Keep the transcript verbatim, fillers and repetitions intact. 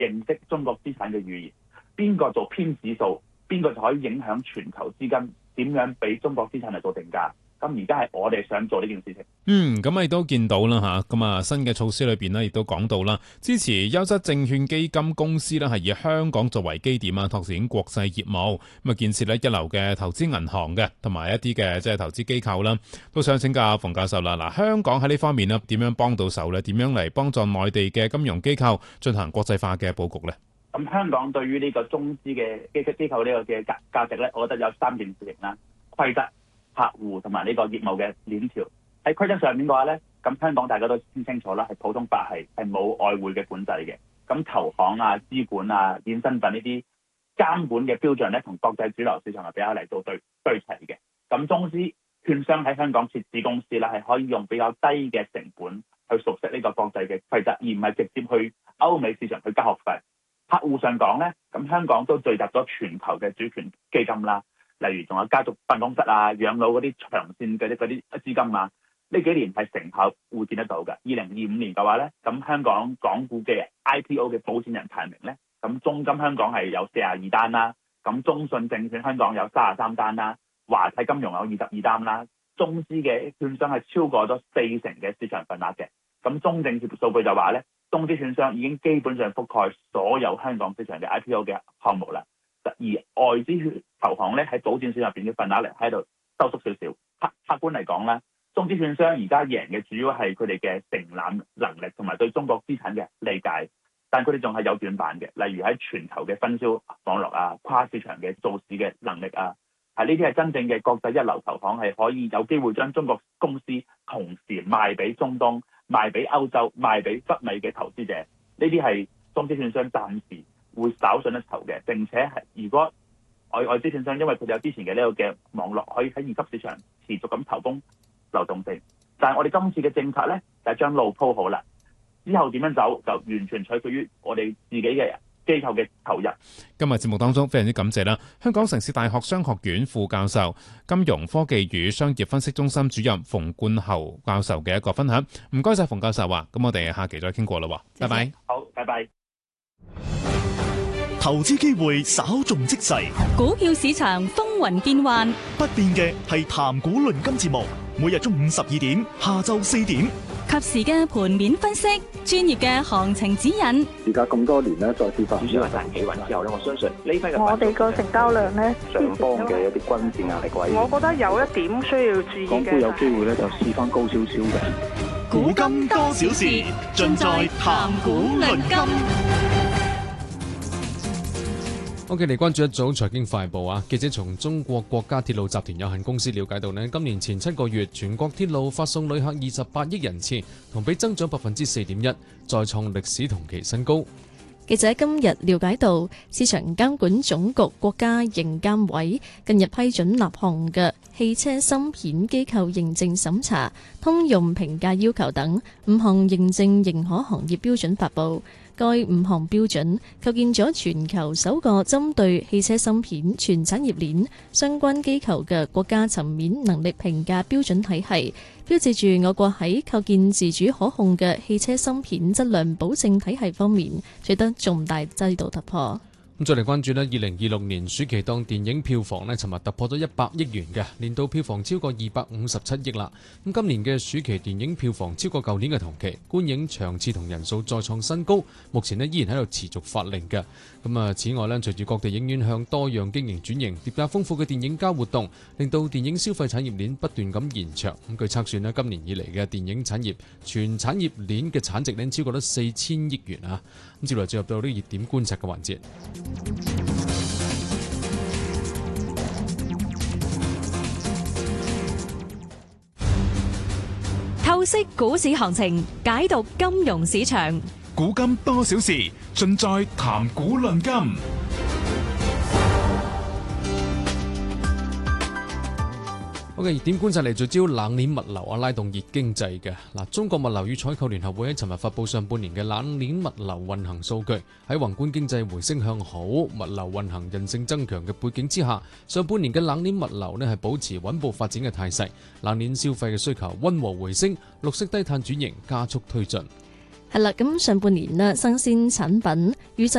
認識中國資產嘅語言，邊個做編指數，邊個就可以影響全球資金點樣俾中國資產嚟做定價。咁而家係我哋想做呢件事情。 嗯，咁亦都見到啦吓，咁啊新嘅措施裏邊呢，亦都講到啦，支持優質證券基金公司呢係以香港作為基點啊，拓展國際業務，咁啊建設呢一流嘅投資銀行嘅，同埋一啲嘅即係投資機構啦。都想請教馮教授啦，嗱，香港喺呢方面呢點樣幫到手呢？點樣嚟幫助內地嘅金融機構進行國際化嘅佈局呢？ 咁香港對於呢個中資嘅機機構呢個嘅價價值呢，我覺得有三件事情啦：規則、客戶同埋呢個業務嘅鏈條。喺規則上面嘅話咧，咁香港大家都清清楚啦，係普通法系，係冇外匯嘅管制嘅。咁投行啊、資管啊、衍生品呢啲監管嘅標準咧，同國際主流市場係比較嚟到對對齊嘅。咁中資券商喺香港設置公司啦，係可以用比較低嘅成本去熟悉呢個國際嘅規則，而唔係直接去歐美市場去交學費。客戶上講咧，咁香港都聚集咗全球嘅主權基金啦。例如仲有家族辦公室啊、養老嗰啲長線嘅啲嗰啲資金啊，呢幾年係成效會見得到嘅。二零二五年嘅話咧，咁香港港股嘅 I P O 嘅保薦人排名咧，咁中金香港係有四十二單啦，咁中信證券香港有三十三單啦，華泰金融有二十二單啦，中資嘅券商係超過咗四成嘅市場份額嘅。咁中證協數據就話咧，中資券商已經基本上覆蓋所有香港市場嘅 I P O 嘅項目啦。而外資投行咧喺保薦市場入邊嘅份額嚟喺度收縮少少。客客觀嚟講咧，中資券商而家贏嘅主要係佢哋嘅承攬能力同埋對中國資產嘅理解，但佢哋仲係有短板嘅，例如喺全球嘅分銷網絡啊、跨市場嘅做市嘅能力啊，係呢啲係真正嘅國際一流投行係可以有機會將中國公司同時賣俾中東、賣俾歐洲、賣俾北美嘅投資者，呢啲係中資券商暫時會稍信得頭嘅，並且係如果外外資券商因為佢哋有之前嘅呢個嘅網絡，可以喺二級市場持續咁投供流動性。但係我哋今次嘅政策咧，就係將路鋪好啦，之後點樣走就完全取決於我哋自己嘅機構嘅投入。 今日節目當中非常之感謝啦，香港城市大學商學院副教授、金融科技與商業分析中心主任馮冠侯教授嘅一個分享。唔該晒馮教授啊，咁我哋下期再傾過啦，拜拜。 好，拜拜。 投資機會稍縱即逝， 股票市場風雲變幻， 不變嘅係談股論金節目，每日中午十二點，下晝四點， 及時嘅盤面分析，專業嘅行情指引。 而家咁多年咧，再次發展主要係大企穩之後咧，我相信呢批嘅我哋個成交量咧， 上方嘅一啲均線壓力位， 我覺得有一點需要注意嘅。 港股有機會咧就試翻高少少嘅。 股金多少事，盡在談股論金。 OK， 嚟關注一組財經快報啊！記者從中國國家鐵路集團有限公司了解到呢，今年前七個月全國鐵路發送旅客二十八億人次，同比增長百分之四點一，再創歷史同期新高。 記者今日了解到，市場監管總局國家營監委近日批准立項嘅汽車芯片機構認證審查、通用評價要求等五項認證認可行業標準發布。該五項標準構建咗全球首個針對汽車芯片全產業鏈相關機構嘅國家層面能力評價標準體系，標誌住我國喺構建自主可控嘅汽車芯片質量保證體系方面取得重大制度突破。 咁再嚟關注呢，二零二六年暑期檔電影票房呢，尋日突破咗一百億元嘅，年度票房超過二百五十七億啦。咁今年嘅暑期電影票房超過舊年嘅同期，觀影場次同人數再創新高，目前呢依然喺度持續發力嘅。咁啊，此外呢，隨住各地影院向多樣經營轉型，疊加豐富嘅電影交活動，令到電影消費產業鏈不斷咁延長。咁據測算呢，今年以嚟嘅電影產業全產業鏈嘅產值呢，超過咗四千億元啊！咁接來進入到啲熱點觀察嘅環節。 透析股市行情，解讀金融市場， 股金多少事，盡在談股論金。 好嘅，熱點觀察嚟聚焦冷鏈物流啊，拉動熱經濟嘅嗱。中國物流與採購聯合會喺尋日發布上半年嘅冷鏈物流運行數據，喺宏觀經濟回升向好、物流運行韌性增強嘅背景之下，上半年嘅冷鏈物流呢係保持穩步發展嘅態勢，冷鏈消費嘅需求溫和回升，綠色低碳轉型加速推進。 係啦，咁上半年啦，生鮮產品預製